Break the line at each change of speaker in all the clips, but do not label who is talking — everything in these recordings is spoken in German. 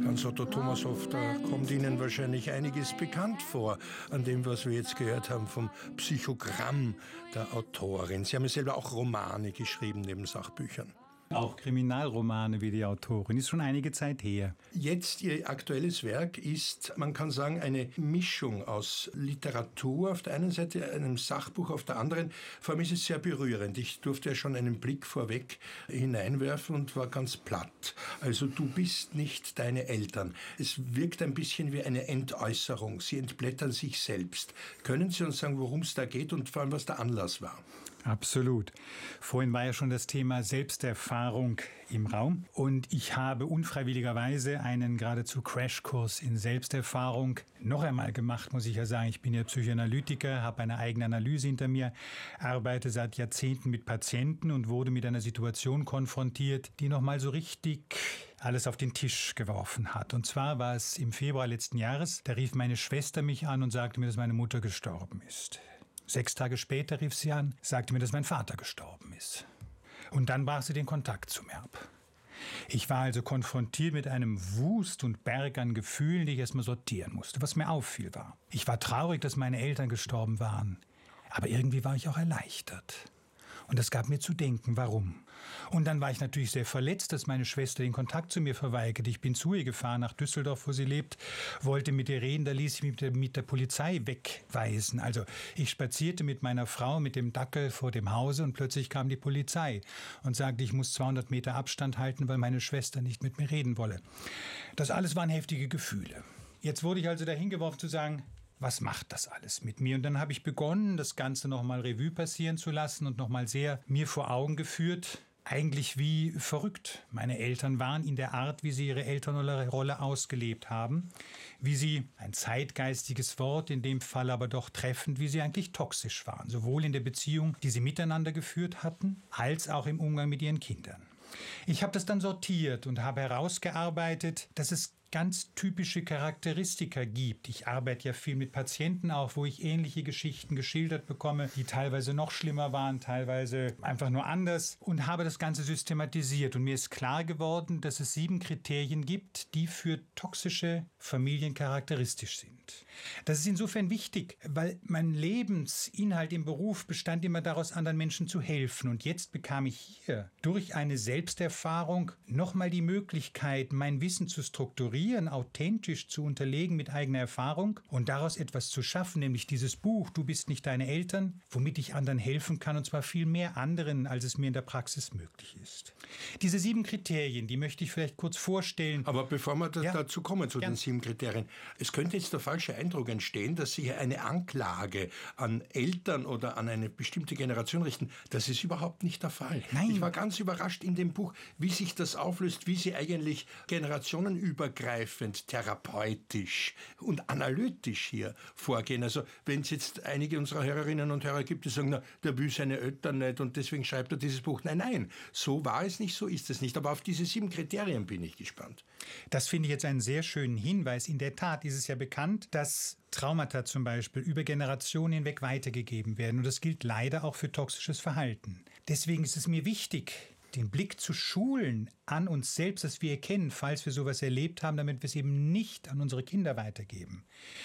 Hans-Otto Thomashoff, da kommt Ihnen wahrscheinlich einiges bekannt vor an dem, was wir jetzt gehört haben vom Psychogramm der Autorin. Sie haben ja selber auch Romane geschrieben neben Sachbüchern.
Auch Kriminalromane wie die Autorin, ist schon einige Zeit her.
Jetzt Ihr aktuelles Werk ist, man kann sagen, eine Mischung aus Literatur auf der einen Seite, einem Sachbuch auf der anderen. Vor allem ist es sehr berührend. Ich durfte ja schon einen Blick vorweg hineinwerfen und war ganz platt. Also du bist nicht deine Eltern. Es wirkt ein bisschen wie eine Entäußerung. Sie entblättern sich selbst. Können Sie uns sagen, worum es da geht und vor allem, was der Anlass war?
Absolut. Vorhin war ja schon das Thema Selbsterfahrung im Raum. Und ich habe unfreiwilligerweise einen geradezu Crashkurs in Selbsterfahrung noch einmal gemacht, muss ich ja sagen. Ich bin ja Psychoanalytiker, habe eine eigene Analyse hinter mir, arbeite seit Jahrzehnten mit Patienten und wurde mit einer Situation konfrontiert, die noch mal so richtig alles auf den Tisch geworfen hat. Und zwar war es im Februar letzten Jahres. Da rief meine Schwester mich an und sagte mir, dass meine Mutter gestorben ist. 6 Tage später rief sie an, sagte mir, dass mein Vater gestorben ist. Und dann brach sie den Kontakt zu mir ab. Ich war also konfrontiert mit einem Wust und Berg an Gefühlen, die ich erstmal sortieren musste. Was mir auffiel war, ich war traurig, dass meine Eltern gestorben waren. Aber irgendwie war ich auch erleichtert. Und das gab mir zu denken, warum. Und dann war ich natürlich sehr verletzt, dass meine Schwester den Kontakt zu mir verweigerte. Ich bin zu ihr gefahren, nach Düsseldorf, wo sie lebt, wollte mit ihr reden, da ließ ich mich mit der Polizei wegweisen. Also ich spazierte mit meiner Frau mit dem Dackel vor dem Hause und plötzlich kam die Polizei und sagte, ich muss 200 Meter Abstand halten, weil meine Schwester nicht mit mir reden wolle. Das alles waren heftige Gefühle. Jetzt wurde ich also dahin geworfen zu sagen, was macht das alles mit mir? Und dann habe ich begonnen, das Ganze nochmal Revue passieren zu lassen und nochmal sehr mir vor Augen geführt, eigentlich wie verrückt meine Eltern waren in der Art, wie sie ihre Elternrolle ausgelebt haben, wie sie, ein zeitgeistiges Wort in dem Fall aber doch treffend, wie sie eigentlich toxisch waren, sowohl in der Beziehung, die sie miteinander geführt hatten, als auch im Umgang mit ihren Kindern. Ich habe das dann sortiert und habe herausgearbeitet, dass es ganz typische Charakteristika gibt. Ich arbeite ja viel mit Patienten auch, wo ich ähnliche Geschichten geschildert bekomme, die teilweise noch schlimmer waren, teilweise einfach nur anders und habe das Ganze systematisiert. Und mir ist klar geworden, dass es 7 Kriterien gibt, die für toxische Familien charakteristisch sind. Das ist insofern wichtig, weil mein Lebensinhalt im Beruf bestand immer daraus, anderen Menschen zu helfen. Und jetzt bekam ich hier durch eine Selbsterfahrung nochmal die Möglichkeit, mein Wissen zu strukturieren, authentisch zu unterlegen mit eigener Erfahrung und daraus etwas zu schaffen, nämlich dieses Buch Du bist nicht deine Eltern, womit ich anderen helfen kann, und zwar viel mehr anderen, als es mir in der Praxis möglich ist. Diese 7 Kriterien, die möchte ich vielleicht kurz vorstellen.
Aber bevor wir dazu kommen, zu den 7 Kriterien, es könnte jetzt der falsche Eindruck entstehen, dass Sie eine Anklage an Eltern oder an eine bestimmte Generation richten. Das ist überhaupt nicht der Fall.
Nein.
Ich war ganz überrascht in dem Buch, wie sich das auflöst, wie Sie eigentlich generationenübergreifend, therapeutisch und analytisch hier vorgehen. Also wenn es jetzt einige unserer Hörerinnen und Hörer gibt, die sagen, na, der will seine Eltern nicht und deswegen schreibt er dieses Buch. Nein, nein, so war es nicht, so ist es nicht. Aber auf diese 7 Kriterien bin ich gespannt.
Das finde ich jetzt einen sehr schönen Hinweis. In der Tat ist es ja bekannt, dass Traumata zum Beispiel über Generationen hinweg weitergegeben werden. Und das gilt leider auch für toxisches Verhalten. Deswegen ist es mir wichtig, den Blick zu schulen an uns selbst, dass wir erkennen, falls wir sowas erlebt haben, damit wir es eben nicht an unsere Kinder weitergeben.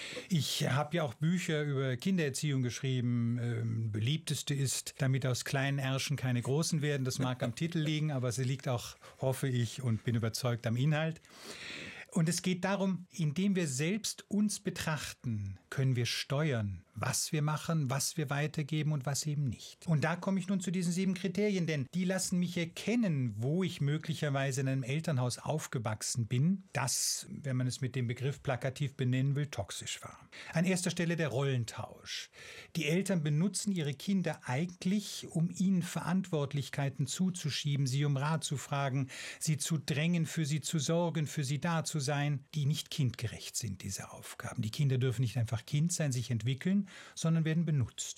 Ich habe ja auch Bücher über Kindererziehung geschrieben. Beliebteste ist, damit aus kleinen Ärschen keine großen werden. Das mag am Titel liegen, aber sie liegt auch, hoffe ich, und bin überzeugt, am Inhalt. Und es geht darum, indem wir selbst uns betrachten, können wir steuern, was wir machen, was wir weitergeben und was eben nicht. Und da komme ich nun zu diesen 7 Kriterien, denn die lassen mich erkennen, wo ich möglicherweise in einem Elternhaus aufgewachsen bin, das, wenn man es mit dem Begriff plakativ benennen will, toxisch war. An erster Stelle der Rollentausch. Die Eltern benutzen ihre Kinder eigentlich, um ihnen Verantwortlichkeiten zuzuschieben, sie um Rat zu fragen, sie zu drängen, für sie zu sorgen, für sie da zu sein, die nicht kindgerecht sind, diese Aufgaben. Die Kinder dürfen nicht einfach Kind sein, sich entwickeln, sondern werden benutzt.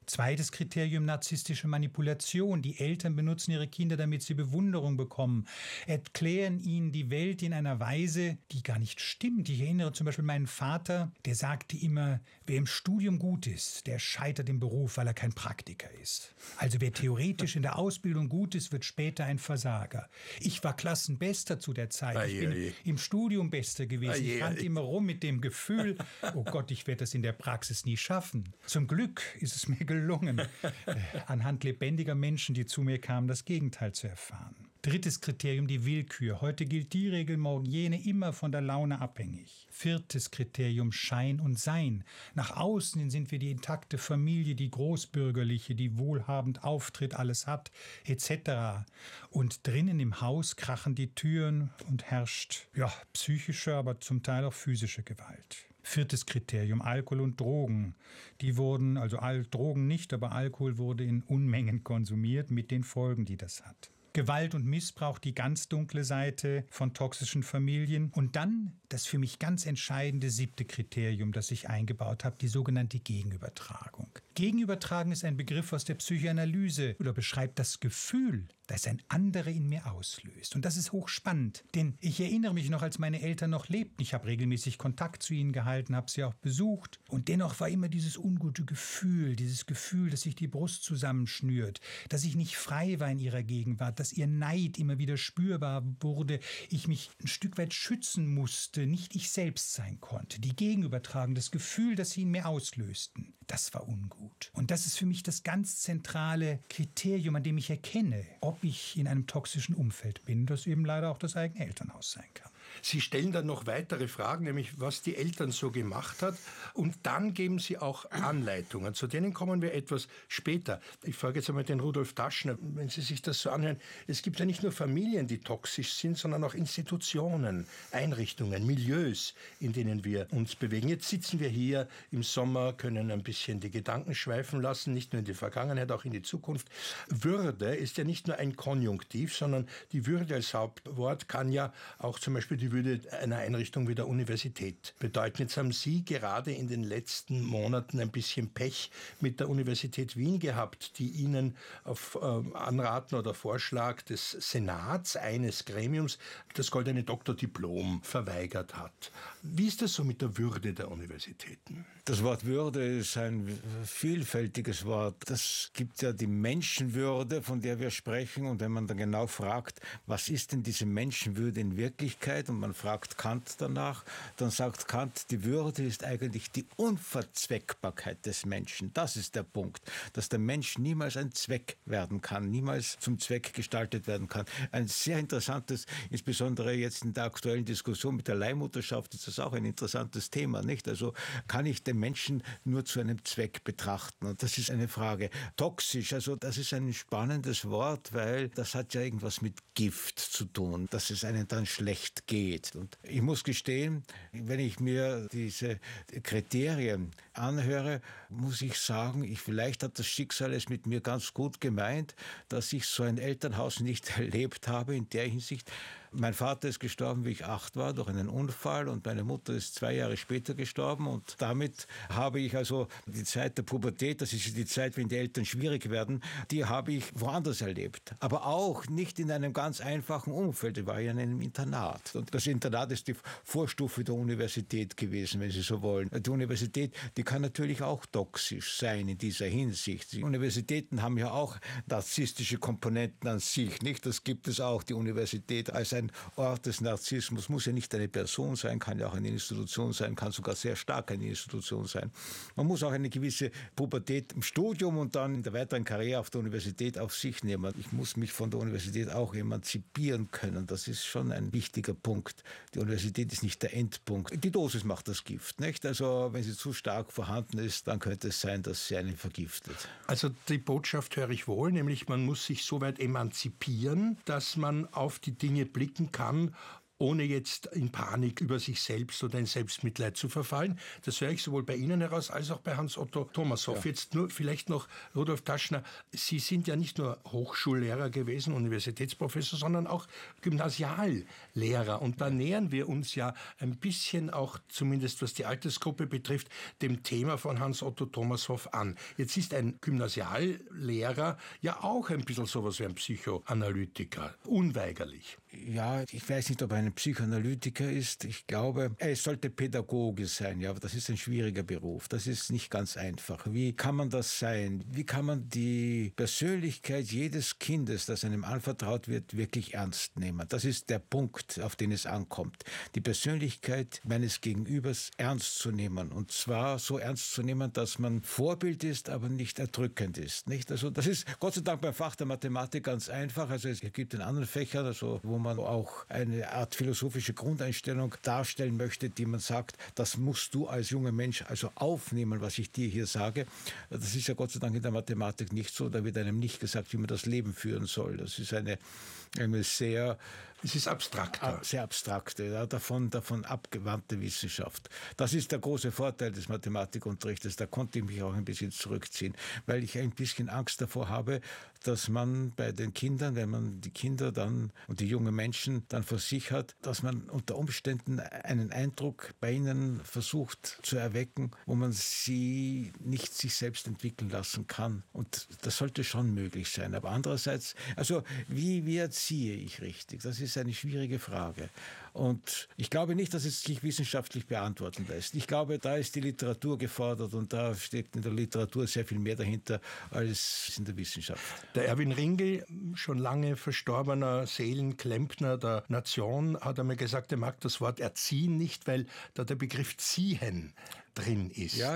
Zweites Kriterium, narzisstische Manipulation. Die Eltern benutzen ihre Kinder, damit sie Bewunderung bekommen, erklären ihnen die Welt in einer Weise, die gar nicht stimmt. Ich erinnere zum Beispiel meinen Vater, der sagte immer, wer im Studium gut ist, der scheitert im Beruf, weil er kein Praktiker ist. Also wer theoretisch in der Ausbildung gut ist, wird später ein Versager. Ich war Klassenbester zu der Zeit. Ich bin im Studium Bester gewesen. Ich rannte immer rum mit dem Gefühl, oh Gott, ich werde das in der Praxis nie schaffen. Zum Glück ist es mir gelungen, anhand lebendiger Menschen, die zu mir kamen, das Gegenteil zu erfahren. Drittes Kriterium, die Willkür. Heute gilt die Regel, morgen jene, immer von der Laune abhängig. Viertes Kriterium, Schein und Sein. Nach außen hin sind wir die intakte Familie, die großbürgerliche, die wohlhabend auftritt, alles hat, etc. Und drinnen im Haus krachen die Türen und herrscht, psychische, aber zum Teil auch physische Gewalt. Viertes Kriterium, Alkohol und Drogen. Die wurden, Drogen nicht, aber Alkohol wurde in Unmengen konsumiert mit den Folgen, die das hat. Gewalt und Missbrauch, die ganz dunkle Seite von toxischen Familien. Und dann das für mich ganz entscheidende siebte Kriterium, das ich eingebaut habe, die sogenannte Gegenübertragung. Gegenübertragen ist ein Begriff aus der Psychoanalyse oder beschreibt das Gefühl, das ein anderer in mir auslöst. Und das ist hochspannend, denn ich erinnere mich noch, als meine Eltern noch lebten. Ich habe regelmäßig Kontakt zu ihnen gehalten, habe sie auch besucht. Und dennoch war immer dieses ungute Gefühl, dass sich die Brust zusammenschnürt, dass ich nicht frei war in ihrer Gegenwart, dass ihr Neid immer wieder spürbar wurde, ich mich ein Stück weit schützen musste, nicht ich selbst sein konnte. Die Gegenübertragung, das Gefühl, das sie in mir auslösten, das war ungut. Und das ist für mich das ganz zentrale Kriterium, an dem ich erkenne, ob ich in einem toxischen Umfeld bin, das eben leider auch das eigene Elternhaus sein kann.
Sie stellen dann noch weitere Fragen, nämlich was die Eltern so gemacht hat. Und dann geben Sie auch Anleitungen. Zu denen kommen wir etwas später. Ich frage jetzt einmal den Rudolf Daschner, wenn Sie sich das so anhören. Es gibt ja nicht nur Familien, die toxisch sind, sondern auch Institutionen, Einrichtungen, Milieus, in denen wir uns bewegen. Jetzt sitzen wir hier im Sommer, können ein bisschen die Gedanken schweifen lassen, nicht nur in die Vergangenheit, auch in die Zukunft. Würde ist ja nicht nur ein Konjunktiv, sondern die Würde als Hauptwort kann ja auch zum Beispiel die Würde einer Einrichtung wie der Universität bedeuten. Jetzt haben Sie gerade in den letzten Monaten ein bisschen Pech mit der Universität Wien gehabt, die Ihnen auf Anraten oder Vorschlag des Senats, eines Gremiums, das goldene Doktordiplom verweigert hat. Wie ist das so mit der Würde der Universitäten?
Das Wort Würde ist ein vielfältiges Wort. Das gibt ja die Menschenwürde, von der wir sprechen. Und wenn man dann genau fragt, was ist denn diese Menschenwürde in Wirklichkeit? Und man fragt Kant danach, dann sagt Kant, die Würde ist eigentlich die Unverzweckbarkeit des Menschen. Das ist der Punkt, dass der Mensch niemals ein Zweck werden kann, niemals zum Zweck gestaltet werden kann. Ein sehr interessantes, insbesondere jetzt in der aktuellen Diskussion mit der Leihmutterschaft, ist das auch ein interessantes Thema, nicht? Also kann ich den Menschen nur zu einem Zweck betrachten? Und das ist eine Frage. Toxisch, also das ist ein spannendes Wort, weil das hat ja irgendwas mit Gift zu tun, dass es einem dann schlecht geht. Und ich muss gestehen, wenn ich mir diese Kriterien anhöre, muss ich sagen, vielleicht hat das Schicksal es mit mir ganz gut gemeint, dass ich so ein Elternhaus nicht erlebt habe in der Hinsicht. Mein Vater ist gestorben, wie ich 8 war, durch einen Unfall, und meine Mutter ist 2 Jahre später gestorben, und damit habe ich also die Zeit der Pubertät, das ist die Zeit, wenn die Eltern schwierig werden, die habe ich woanders erlebt. Aber auch nicht in einem ganz einfachen Umfeld. Ich war ja in einem Internat. Und das Internat ist die Vorstufe der Universität gewesen, wenn Sie so wollen. Die Universität, die kann natürlich auch toxisch sein in dieser Hinsicht. Die Universitäten haben ja auch narzisstische Komponenten an sich, nicht? Das gibt es auch, die Universität als ein Ort des Narzissmus. Muss ja nicht eine Person sein, kann ja auch eine Institution sein, kann sogar sehr stark eine Institution sein. Man muss auch eine gewisse Pubertät im Studium und dann in der weiteren Karriere auf der Universität auf sich nehmen. Ich muss mich von der Universität auch emanzipieren können. Das ist schon ein wichtiger Punkt. Die Universität ist nicht der Endpunkt. Die Dosis macht das Gift, nicht? Also wenn sie zu stark vorhanden ist, dann könnte es sein, dass sie einen vergiftet.
Also die Botschaft höre ich wohl, nämlich man muss sich so weit emanzipieren, dass man auf die Dinge blicken kann, ohne jetzt in Panik über sich selbst oder in Selbstmitleid zu verfallen. Das höre ich sowohl bei Ihnen heraus als auch bei Hans-Otto Thomashoff. Ja. Jetzt nur vielleicht noch, Rudolf Taschner, Sie sind ja nicht nur Hochschullehrer gewesen, Universitätsprofessor, sondern auch Gymnasiallehrer. Und da nähern wir uns ja ein bisschen auch, zumindest was die Altersgruppe betrifft, dem Thema von Hans-Otto Thomashoff an. Jetzt ist ein Gymnasiallehrer ja auch ein bisschen sowas wie ein Psychoanalytiker, unweigerlich.
Ja, ich weiß nicht, ob er ein Psychoanalytiker ist. Ich glaube, er sollte Pädagoge sein. Ja, aber das ist ein schwieriger Beruf. Das ist nicht ganz einfach. Wie kann man das sein? Wie kann man die Persönlichkeit jedes Kindes, das einem anvertraut wird, wirklich ernst nehmen? Das ist der Punkt, auf den es ankommt. Die Persönlichkeit meines Gegenübers ernst zu nehmen. Und zwar so ernst zu nehmen, dass man Vorbild ist, aber nicht erdrückend ist. Nicht? Also das ist Gott sei Dank beim Fach der Mathematik ganz einfach. Also es gibt in anderen Fächern, also wo man auch eine Art philosophische Grundeinstellung darstellen möchte, die man sagt, das musst du als junger Mensch also aufnehmen, was ich dir hier sage. Das ist ja Gott sei Dank in der Mathematik nicht so. Da wird einem nicht gesagt, wie man das Leben führen soll. Das ist eine sehr...
Es ist abstrakter.
Sehr abstrakte, ja, davon abgewandte Wissenschaft. Das ist der große Vorteil des Mathematikunterrichtes. Da konnte ich mich auch ein bisschen zurückziehen, weil ich ein bisschen Angst davor habe, dass man bei den Kindern, wenn man die Kinder dann und die jungen Menschen dann vor sich hat, dass man unter Umständen einen Eindruck bei ihnen versucht zu erwecken, wo man sie nicht sich selbst entwickeln lassen kann. Und das sollte schon möglich sein. Aber andererseits, also wie erziehe ich richtig? Das ist eine schwierige Frage. Und ich glaube nicht, dass es sich wissenschaftlich beantworten lässt. Ich glaube, da ist die Literatur gefordert und da steht in der Literatur sehr viel mehr dahinter als in der Wissenschaft.
Der Erwin Ringel, schon lange verstorbener Seelenklempner der Nation, hat einmal gesagt, er mag das Wort erziehen nicht, weil da der Begriff ziehen drin ist.
Ja.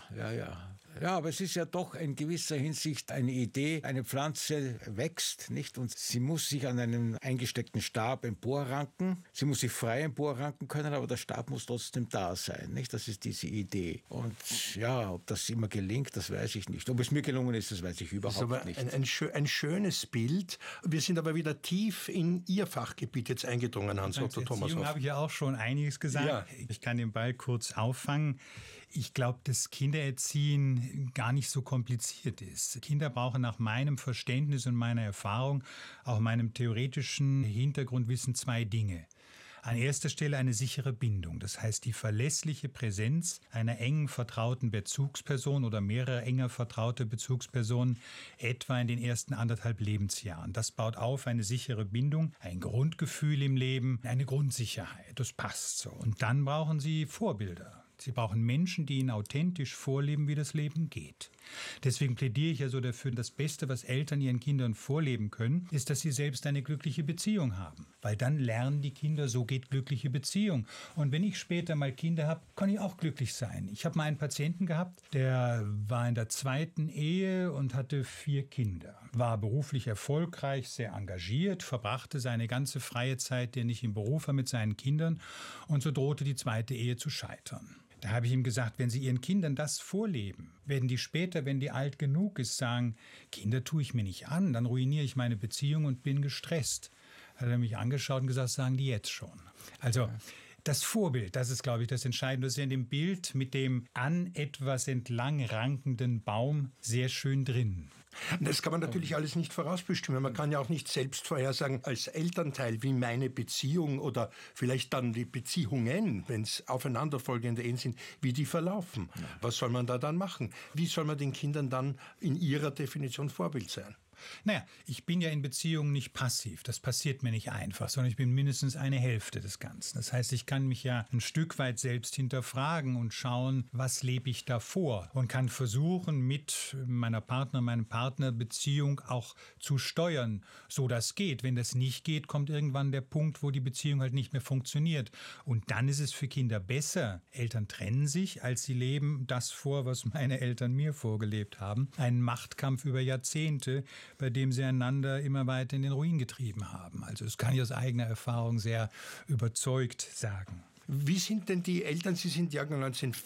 Ja, aber es ist ja doch in gewisser Hinsicht eine Idee. Eine Pflanze wächst, nicht? Und sie muss sich an einem eingesteckten Stab emporranken. Sie muss sich frei emporranken können, aber der Stab muss trotzdem da sein, nicht? Das ist diese Idee. Und ja, ob das immer gelingt, das weiß ich nicht. Ob es mir gelungen ist, das weiß ich überhaupt nicht.
Ein schönes Bild. Wir sind aber wieder tief in Ihr Fachgebiet jetzt eingedrungen, Hans-Otto Thomashoff.
Habe ich ja auch schon einiges gesagt. Ja. Ich kann den Ball kurz auffangen. Ich glaube, dass Kindererziehen gar nicht so kompliziert ist. Kinder brauchen nach meinem Verständnis und meiner Erfahrung, auch meinem theoretischen Hintergrundwissen, zwei Dinge. An erster Stelle eine sichere Bindung, das heißt die verlässliche Präsenz einer engen vertrauten Bezugsperson oder mehrerer enger vertrauter Bezugspersonen, etwa in den ersten 1,5 Lebensjahren. Das baut auf eine sichere Bindung, ein Grundgefühl im Leben, eine Grundsicherheit. Das passt so. Und dann brauchen sie Vorbilder. Sie brauchen Menschen, die ihnen authentisch vorleben, wie das Leben geht. Deswegen plädiere ich ja so dafür, das Beste, was Eltern ihren Kindern vorleben können, ist, dass sie selbst eine glückliche Beziehung haben. Weil dann lernen die Kinder, so geht glückliche Beziehung. Und wenn ich später mal Kinder habe, kann ich auch glücklich sein. Ich habe mal einen Patienten gehabt, der war in der 2. Ehe und hatte 4 Kinder. War beruflich erfolgreich, sehr engagiert, verbrachte seine ganze freie Zeit, die er nicht im Beruf war, mit seinen Kindern. Und so drohte die 2. Ehe zu scheitern. Da habe ich ihm gesagt, wenn Sie Ihren Kindern das vorleben, werden die später, wenn die alt genug ist, sagen, Kinder tue ich mir nicht an, dann ruiniere ich meine Beziehung und bin gestresst. Hat er mich angeschaut und gesagt, sagen die jetzt schon. Also das Vorbild, das ist, glaube ich, das Entscheidende. Das ist ja in dem Bild mit dem an etwas entlang rankenden Baum sehr schön drin.
Das kann man natürlich alles nicht vorausbestimmen. Man kann ja auch nicht selbst vorhersagen als Elternteil, wie meine Beziehung oder vielleicht dann die Beziehungen, wenn es aufeinanderfolgende Ehen sind, wie die verlaufen. Ja. Was soll man da dann machen? Wie soll man den Kindern dann in ihrer Definition Vorbild sein?
Naja, ich bin ja in Beziehungen nicht passiv. Das passiert mir nicht einfach, sondern ich bin mindestens eine Hälfte des Ganzen. Das heißt, ich kann mich ja ein Stück weit selbst hinterfragen und schauen, was lebe ich da vor und kann versuchen, mit meiner meinem Partner Beziehung auch zu steuern, so das geht. Wenn das nicht geht, kommt irgendwann der Punkt, wo die Beziehung halt nicht mehr funktioniert. Und dann ist es für Kinder besser. Eltern trennen sich, als sie leben das vor, was meine Eltern mir vorgelebt haben. Ein Machtkampf über Jahrzehnte, bei dem sie einander immer weiter in den Ruin getrieben haben. Also das kann ich aus eigener Erfahrung sehr überzeugt sagen.
Wie sind denn die Eltern, Sie sind Jahrgang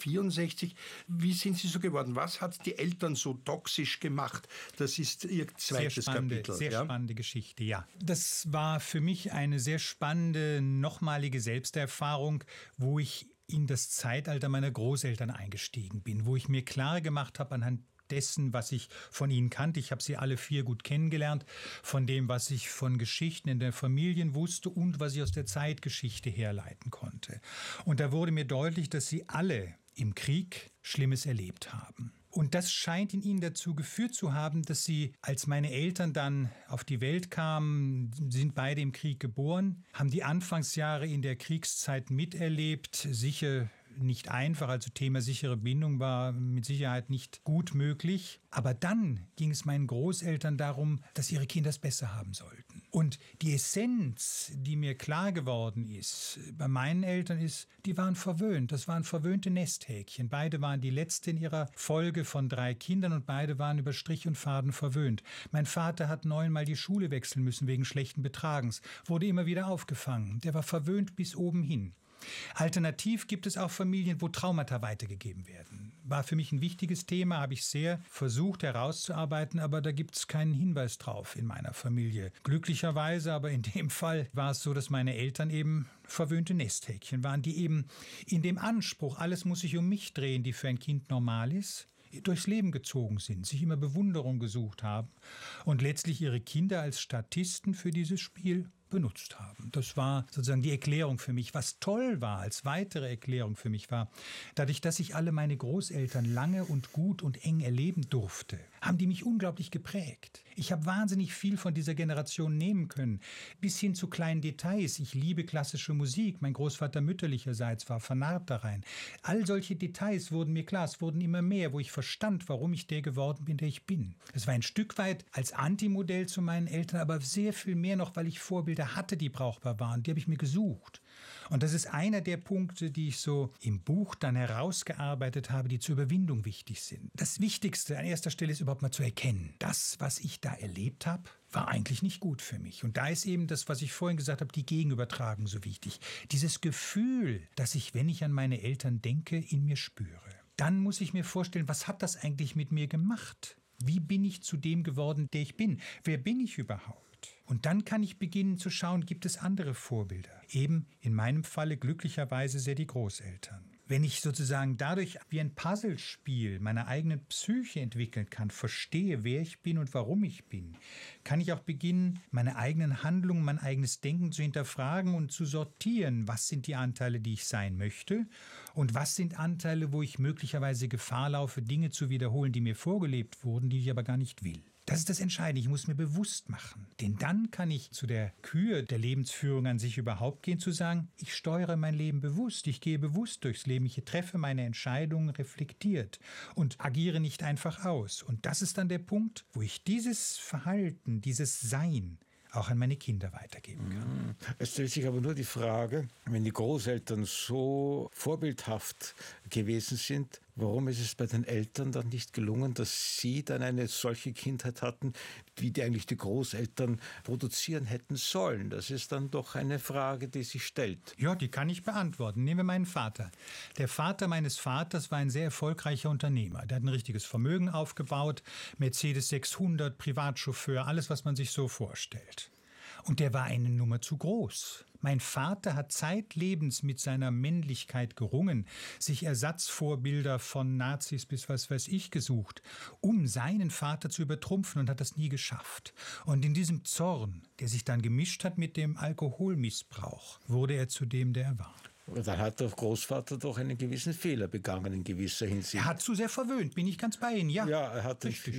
1964, wie sind Sie so geworden? Was hat die Eltern so toxisch gemacht? Das ist Ihr zweites Kapitel.
Sehr spannende Geschichte, ja. Das war für mich eine sehr spannende, nochmalige Selbsterfahrung, wo ich in das Zeitalter meiner Großeltern eingestiegen bin, wo ich mir klar gemacht habe anhand dessen, was ich von ihnen kannte. Ich habe sie alle 4 gut kennengelernt, von dem, was ich von Geschichten in der Familie wusste und was ich aus der Zeitgeschichte herleiten konnte. Und da wurde mir deutlich, dass sie alle im Krieg Schlimmes erlebt haben. Und das scheint in ihnen dazu geführt zu haben, dass sie, als meine Eltern dann auf die Welt kamen, sind beide im Krieg geboren, haben die Anfangsjahre in der Kriegszeit miterlebt, sicher nicht einfach, also Thema sichere Bindung war mit Sicherheit nicht gut möglich. Aber dann ging es meinen Großeltern darum, dass ihre Kinder es besser haben sollten. Und die Essenz, die mir klar geworden ist, bei meinen Eltern ist, die waren verwöhnt. Das waren verwöhnte Nesthäkchen. Beide waren die letzte in ihrer Folge von 3 Kindern und beide waren über Strich und Faden verwöhnt. Mein Vater hat 9-mal die Schule wechseln müssen wegen schlechten Betragens, wurde immer wieder aufgefangen. Der war verwöhnt bis oben hin. Alternativ gibt es auch Familien, wo Traumata weitergegeben werden. War für mich ein wichtiges Thema, habe ich sehr versucht herauszuarbeiten, aber da gibt es keinen Hinweis drauf in meiner Familie. Glücklicherweise, aber in dem Fall war es so, dass meine Eltern eben verwöhnte Nesthäkchen waren, die eben in dem Anspruch, alles muss sich um mich drehen, die für ein Kind normal ist, durchs Leben gezogen sind, sich immer Bewunderung gesucht haben und letztlich ihre Kinder als Statisten für dieses Spiel benutzt haben. Das war sozusagen die Erklärung für mich. Was toll war, als weitere Erklärung für mich war, dadurch, dass ich alle meine Großeltern lange und gut und eng erleben durfte, haben die mich unglaublich geprägt. Ich habe wahnsinnig viel von dieser Generation nehmen können, bis hin zu kleinen Details. Ich liebe klassische Musik. Mein Großvater mütterlicherseits war vernarbt da rein. All solche Details wurden mir klar. Es wurden immer mehr, wo ich verstand, warum ich der geworden bin, der ich bin. Es war ein Stück weit als Antimodell zu meinen Eltern, aber sehr viel mehr noch, weil ich Vorbilder hatte, die brauchbar waren. Die habe ich mir gesucht. Und das ist einer der Punkte, die ich so im Buch dann herausgearbeitet habe, die zur Überwindung wichtig sind. Das Wichtigste an erster Stelle ist überhaupt mal zu erkennen, das, was ich da erlebt habe, war eigentlich nicht gut für mich. Und da ist eben das, was ich vorhin gesagt habe, die Gegenübertragung so wichtig. Dieses Gefühl, das ich, wenn ich an meine Eltern denke, in mir spüre. Dann muss ich mir vorstellen, was hat das eigentlich mit mir gemacht? Wie bin ich zu dem geworden, der ich bin? Wer bin ich überhaupt? Und dann kann ich beginnen zu schauen, gibt es andere Vorbilder? Eben in meinem Falle glücklicherweise sehr die Großeltern. Wenn ich sozusagen dadurch wie ein Puzzlespiel meiner eigenen Psyche entwickeln kann, verstehe, wer ich bin und warum ich bin, kann ich auch beginnen, meine eigenen Handlungen, mein eigenes Denken zu hinterfragen und zu sortieren. Was sind die Anteile, die ich sein möchte? Und was sind Anteile, wo ich möglicherweise Gefahr laufe, Dinge zu wiederholen, die mir vorgelebt wurden, die ich aber gar nicht will? Das ist das Entscheidende. Ich muss mir bewusst machen. Denn dann kann ich zu der Kür der Lebensführung an sich überhaupt gehen, zu sagen, ich steuere mein Leben bewusst, ich gehe bewusst durchs Leben, ich treffe meine Entscheidungen reflektiert und agiere nicht einfach aus. Und das ist dann der Punkt, wo ich dieses Verhalten, dieses Sein auch an meine Kinder weitergeben kann.
Es stellt sich aber nur die Frage, wenn die Großeltern so vorbildhaft gewesen sind, warum ist es bei den Eltern dann nicht gelungen, dass sie dann eine solche Kindheit hatten, wie die eigentlich die Großeltern produzieren hätten sollen? Das ist dann doch eine Frage, die sich stellt.
Ja, die kann ich beantworten. Nehmen wir meinen Vater. Der Vater meines Vaters war ein sehr erfolgreicher Unternehmer. Der hat ein richtiges Vermögen aufgebaut, Mercedes 600, Privatchauffeur, alles, was man sich so vorstellt. Und der war eine Nummer zu groß. Mein Vater hat zeitlebens mit seiner Männlichkeit gerungen, sich Ersatzvorbilder von Nazis bis was weiß ich gesucht, um seinen Vater zu übertrumpfen und hat das nie geschafft. Und in diesem Zorn, der sich dann gemischt hat mit dem Alkoholmissbrauch, wurde er zu dem, der er war.
Dann hat der Großvater doch einen gewissen Fehler begangen in gewisser Hinsicht.
Er hat zu sehr verwöhnt, bin ich ganz bei Ihnen, ja.
Ja, er hat
richtig.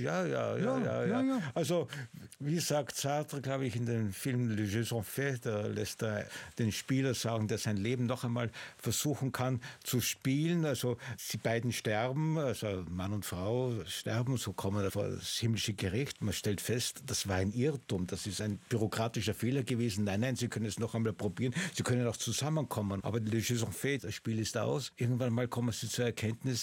Ja. Also, wie sagt Sartre, glaube ich, in dem Film Le Jeu sont faits, da lässt er den Spieler sagen, der sein Leben noch einmal versuchen kann zu spielen. Also, sie beiden sterben, also Mann und Frau sterben, so kommen vor das himmlische Gericht. Man stellt fest, das war ein Irrtum, das ist ein bürokratischer Fehler gewesen. Nein, Sie können es noch einmal probieren, Sie können auch zusammenkommen. Aber Le Jeu sont faits, das Spiel ist aus. Irgendwann mal kommen Sie zur Erkenntnis,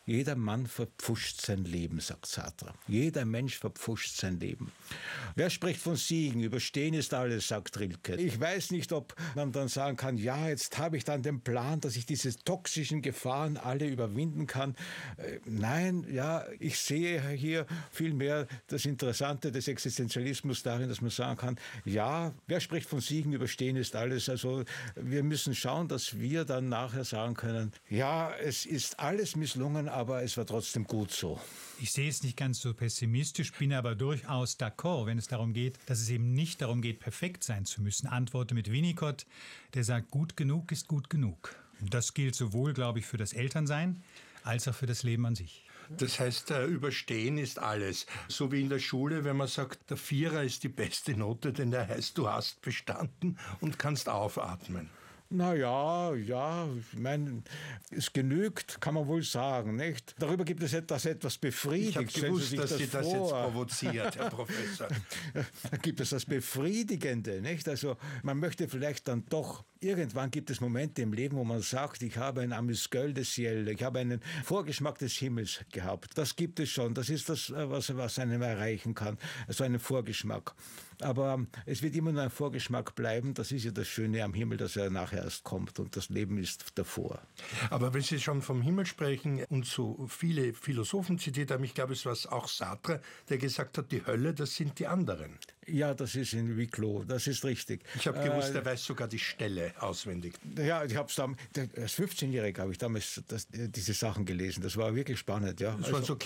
Jeder Mann verpfuscht sein Leben, sagt Sartre. Jeder Mensch verpfuscht sein Leben. Wer spricht von Siegen? Überstehen ist alles, sagt Rilke. Ich weiß nicht, ob man dann sagen kann, ja, jetzt habe ich dann den Plan, dass ich diese toxischen Gefahren alle überwinden kann. Nein, ja, ich sehe hier vielmehr das Interessante des Existenzialismus darin, dass man sagen kann, ja, wer spricht von Siegen? Überstehen ist alles. Also wir müssen schauen, dass wir dann nachher sagen können, ja, es ist alles misslungen, aber es war trotzdem gut so.
Ich sehe es nicht ganz so pessimistisch, bin aber durchaus d'accord, wenn es darum geht, dass es eben nicht darum geht, perfekt sein zu müssen. Antworte mit Winnicott, der sagt, gut genug ist gut genug. Und das gilt sowohl, glaube ich, für das Elternsein als auch für das Leben an sich.
Das heißt, überstehen ist alles. So wie in der Schule, wenn man sagt, der Vierer ist die beste Note, denn der heißt, du hast bestanden und kannst aufatmen.
Ja, ich meine, es genügt, kann man wohl sagen, nicht? Darüber gibt es etwas Befriedigendes.
Ich habe gewusst, dass Sie das jetzt provoziert, Herr Professor.
Da gibt es das Befriedigende, nicht? Also man möchte vielleicht dann doch, irgendwann gibt es Momente im Leben, wo man sagt, ich habe ein Amuse-Gueule des Ciel, ich habe einen Vorgeschmack des Himmels gehabt. Das gibt es schon, das ist das, was einem erreichen kann, also einen Vorgeschmack. Aber es wird immer nur ein Vorgeschmack bleiben. Das ist ja das Schöne am Himmel, dass er nachher erst kommt und das Leben ist davor.
Aber wenn Sie schon vom Himmel sprechen und so viele Philosophen zitiert haben, ich glaube, es war auch Sartre, der gesagt hat, die Hölle, das sind die anderen.
Ja, das ist in Wicklow, das ist richtig.
Ich habe gewusst, er weiß sogar die Stelle auswendig.
Ja, ich habe es damals, als 15-Jähriger habe ich damals diese Sachen gelesen. Das war wirklich spannend. Ja.
Das waren so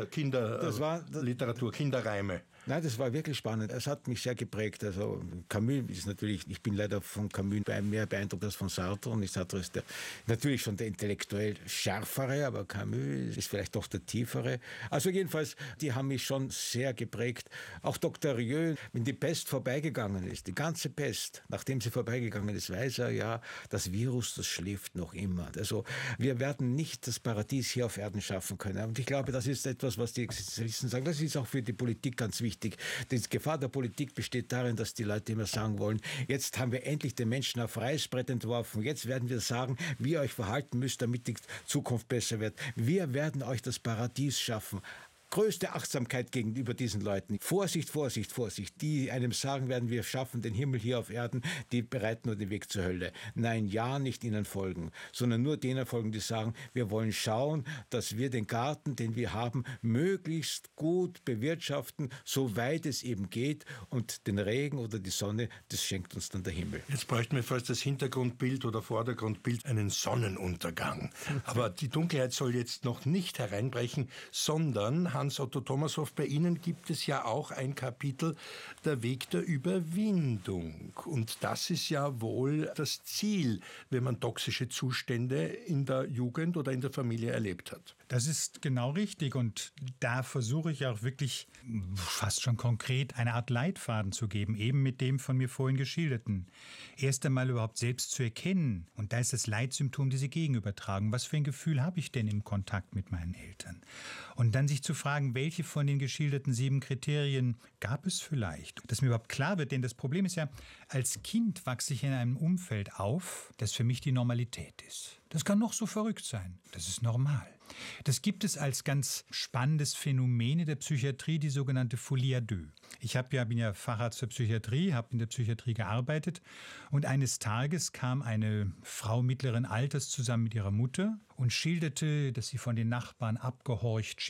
Kinderliteratur, Kinderreime.
Nein, das war wirklich spannend. Es hat mich sehr geprägt. Also Camus ist natürlich, ich bin leider von Camus mehr beeindruckt als von Sartre. Und Sartre ist natürlich schon der intellektuell schärfere, aber Camus ist vielleicht doch der tiefere. Also jedenfalls, die haben mich schon sehr geprägt. Auch Dr. Rieu, wenn die Pest vorbeigegangen ist, die ganze Pest, nachdem sie vorbeigegangen ist, weiß er, ja, das Virus, das schläft noch immer. Also wir werden nicht das Paradies hier auf Erden schaffen können. Und ich glaube, das ist etwas, was die Existenzialisten sagen. Das ist auch für die Politik ganz wichtig. Die Gefahr der Politik besteht darin, dass die Leute immer sagen wollen, jetzt haben wir endlich den Menschen auf Reißbrett entworfen, jetzt werden wir sagen, wie ihr euch verhalten müsst, damit die Zukunft besser wird. Wir werden euch das Paradies schaffen. Größte Achtsamkeit gegenüber diesen Leuten. Vorsicht, Vorsicht, Vorsicht. Die einem sagen werden, wir schaffen den Himmel hier auf Erden, die bereiten nur den Weg zur Hölle. Nein, ja, nicht ihnen folgen, sondern nur denen folgen, die sagen, wir wollen schauen, dass wir den Garten, den wir haben, möglichst gut bewirtschaften, soweit es eben geht. Und den Regen oder die Sonne, das schenkt uns dann der Himmel.
Jetzt bräuchten wir fast das Hintergrundbild oder Vordergrundbild, einen Sonnenuntergang. Aber die Dunkelheit soll jetzt noch nicht hereinbrechen, sondern Hans-Otto Thomashoff, bei Ihnen gibt es ja auch ein Kapitel, der Weg der Überwindung. Und das ist ja wohl das Ziel, wenn man toxische Zustände in der Jugend oder in der Familie erlebt hat.
Das ist genau richtig und da versuche ich auch wirklich fast schon konkret eine Art Leitfaden zu geben, eben mit dem von mir vorhin geschilderten. Erst einmal überhaupt selbst zu erkennen und da ist das Leitsymptom, diese Gegenübertragung. Was für ein Gefühl habe ich denn im Kontakt mit meinen Eltern? Und dann sich zu fragen, welche von den geschilderten 7 Kriterien gab es vielleicht? Dass mir überhaupt klar wird, denn das Problem ist ja, als Kind wachse ich in einem Umfeld auf, das für mich die Normalität ist. Das kann noch so verrückt sein. Das ist normal. Das gibt es als ganz spannendes Phänomen in der Psychiatrie, die sogenannte Folie à deux. Ich bin ja Facharzt für Psychiatrie, habe in der Psychiatrie gearbeitet und eines Tages kam eine Frau mittleren Alters zusammen mit ihrer Mutter und schilderte, dass sie von den Nachbarn abgehorcht